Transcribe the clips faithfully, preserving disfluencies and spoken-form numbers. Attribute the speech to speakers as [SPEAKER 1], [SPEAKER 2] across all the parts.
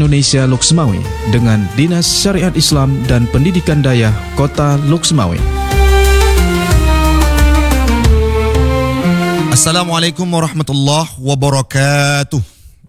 [SPEAKER 1] Indonesia Loksmawe dengan Dinas Syariat Islam dan Pendidikan Dayah Kota Loksmawe.
[SPEAKER 2] Assalamualaikum warahmatullahi wabarakatuh.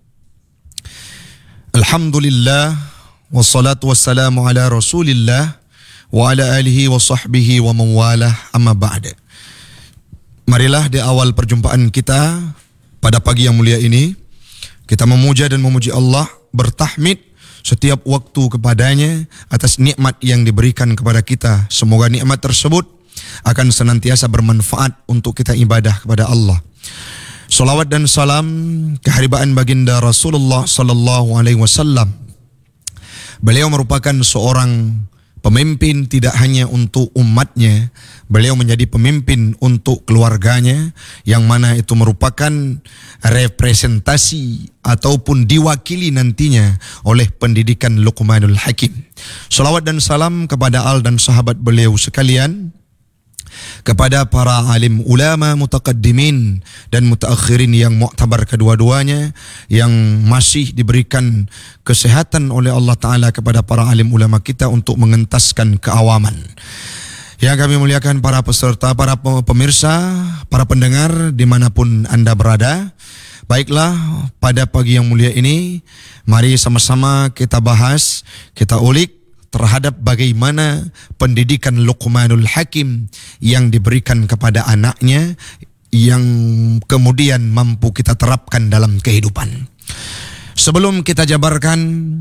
[SPEAKER 2] Alhamdulillah wassalatu wassalamu ala Rasulillah wa ala alihi wa sahbihi wa mawalah, amma ba'da. Marilah di awal perjumpaan kita pada pagi yang mulia ini kita memuja dan memuji Allah, bertahmid setiap waktu kepadanya atas nikmat yang diberikan kepada kita. Semoga nikmat tersebut akan senantiasa bermanfaat untuk kita ibadah kepada Allah. Salawat dan salam keharibaan baginda Rasulullah sallallahu alaihi wasallam. Beliau merupakan seorang pemimpin tidak hanya untuk umatnya, beliau menjadi pemimpin untuk keluarganya, yang mana itu merupakan representasi ataupun diwakili nantinya oleh pendidikan Luqmanul Hakim. Salawat dan salam kepada al dan sahabat beliau sekalian, kepada para alim ulama mutaqaddimin dan mutaakhirin yang mu'tabar kedua-duanya, yang masih diberikan kesehatan oleh Allah Ta'ala kepada para alim ulama kita untuk mengentaskan keawaman. Yang kami muliakan para peserta, para pemirsa, para pendengar dimanapun anda berada. Baiklah, pada pagi yang mulia ini mari sama-sama kita bahas, kita ulik terhadap bagaimana pendidikan Luqmanul Hakim yang diberikan kepada anaknya, yang kemudian mampu kita terapkan dalam kehidupan. Sebelum kita jabarkan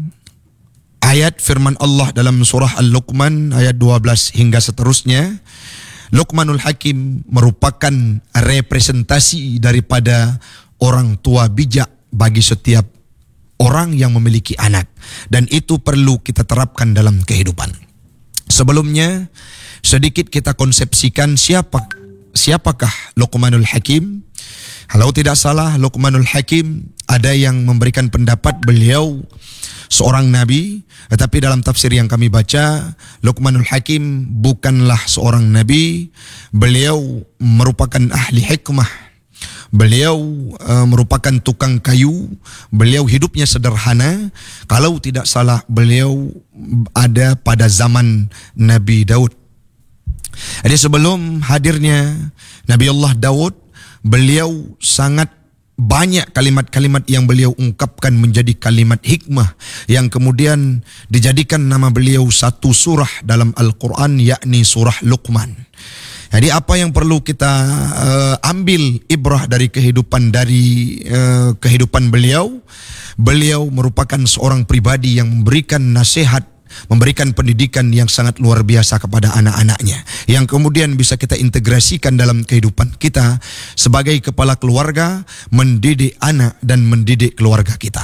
[SPEAKER 2] ayat firman Allah dalam surah Al-Luqman ayat dua belas hingga seterusnya, Luqmanul Hakim merupakan representasi daripada orang tua bijak bagi setiap orang yang memiliki anak, dan itu perlu kita terapkan dalam kehidupan. Sebelumnya sedikit kita konsepsikan siapa siapakah Luqmanul Hakim. Kalau tidak salah, Luqmanul Hakim ada yang memberikan pendapat beliau seorang nabi, tetapi dalam tafsir yang kami baca, Luqmanul Hakim bukanlah seorang nabi. Beliau merupakan ahli hikmah. Beliau uh, merupakan tukang kayu. Beliau hidupnya sederhana. Kalau tidak salah, beliau ada pada zaman Nabi Daud. Jadi sebelum hadirnya Nabi Allah Daud, beliau sangat banyak kalimat-kalimat yang beliau ungkapkan menjadi kalimat hikmah, yang kemudian dijadikan nama beliau satu surah dalam Al-Quran, yakni surah Luqman. Jadi apa yang perlu kita uh, ambil ibrah dari kehidupan dari uh, kehidupan beliau? Beliau merupakan seorang pribadi yang memberikan nasihat, memberikan pendidikan yang sangat luar biasa kepada anak-anaknya, yang kemudian bisa kita integrasikan dalam kehidupan kita sebagai kepala keluarga, mendidik anak dan mendidik keluarga kita.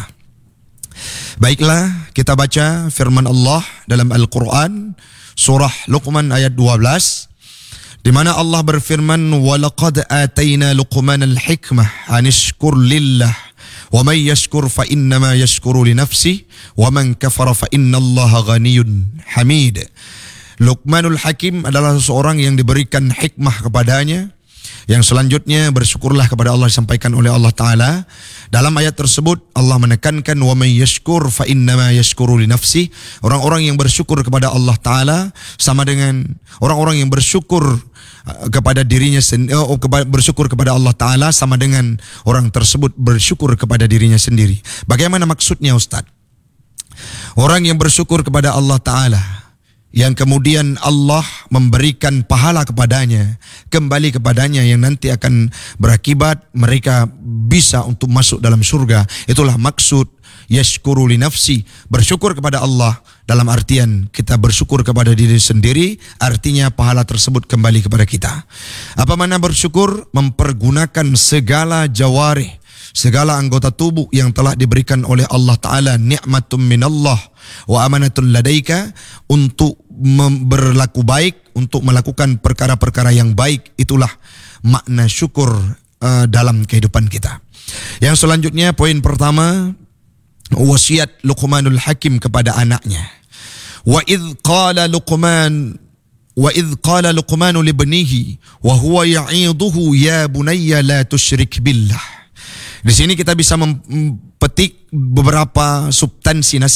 [SPEAKER 2] Baiklah, kita baca firman Allah dalam Al-Quran surah Luqman ayat dua belas, di mana Allah berfirman, وَلَقَدْ آتَيْنَا لُقْمَانَ الْحِكْمَةَ أَنِ اشْكُرْ لِلَّهِ وَمَنْ يَشْكُرْ فَإِنَّمَا يَشْكُرُ لِنَفْسِهِ وَمَنْ كَفَرَ فَإِنَّ اللَّهَ غَنِيٌّ حَمِيدٌ. Luqmanul Hakim adalah seorang yang diberikan hikmah kepadanya. Yang selanjutnya, bersyukurlah kepada Allah, disampaikan oleh Allah Ta'ala. Dalam ayat tersebut Allah menekankan وَمَنْ يَشْكُرْ فَإِنَّمَا يَشْكُرُ لِنَفْسِهِ. Orang-orang yang bersyukur kepada Allah Ta'ala sama dengan orang-orang yang bersyukur kepada dirinya sendiri, oh, bersyukur kepada Allah Ta'ala sama dengan orang tersebut bersyukur kepada dirinya sendiri. Bagaimana maksudnya, Ustaz? Orang yang bersyukur kepada Allah Ta'ala, yang kemudian Allah memberikan pahala kepadanya, kembali kepadanya, yang nanti akan berakibat mereka bisa untuk masuk dalam surga. Itulah maksud yashkuru li nafsi, bersyukur kepada Allah dalam artian kita bersyukur kepada diri sendiri, artinya pahala tersebut kembali kepada kita. Apa makna bersyukur? Mempergunakan segala jawarih, segala anggota tubuh yang telah diberikan oleh Allah Ta'ala, nikmatum minallah wa amanatun ladaika, untuk berlaku baik, untuk melakukan perkara-perkara yang baik. Itulah makna syukur uh, dalam kehidupan kita. Yang selanjutnya, poin pertama, wasiat Luqmanul Hakim kepada anaknya. Wa idh qala Luqman wa idh qala Luqmanu libnihi wa huwa ya'iduhu ya bunayya la tusyrik billah. Di sini kita bisa mempetik beberapa substansi